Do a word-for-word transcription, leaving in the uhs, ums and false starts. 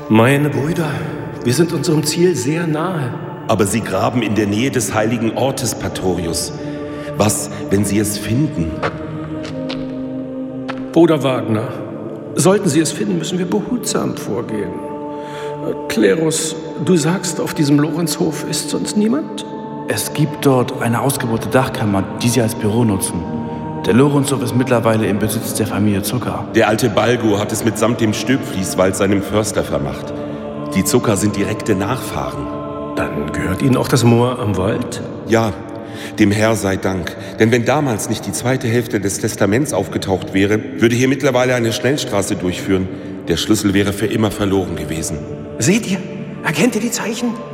Meine Brüder, wir sind unserem Ziel sehr nahe. Aber Sie graben in der Nähe des heiligen Ortes, Pastorius. Was, wenn Sie es finden? Bruder Wagner, sollten Sie es finden, müssen wir behutsam vorgehen. Klerus, du sagst, auf diesem Lorenzhof ist sonst niemand? Es gibt dort eine ausgebaute Dachkammer, die Sie als Büro nutzen. Der Lorenzhof ist mittlerweile im Besitz der Familie Zucker. Der alte Balgo hat es mitsamt dem Stöbfließwald seinem Förster vermacht. Die Zucker sind direkte Nachfahren. Dann gehört Ihnen auch das Moor am Wald? Ja, dem Herr sei Dank. Denn wenn damals nicht die zweite Hälfte des Testaments aufgetaucht wäre, würde hier mittlerweile eine Schnellstraße durchführen. Der Schlüssel wäre für immer verloren gewesen. Seht ihr? Erkennt ihr die Zeichen?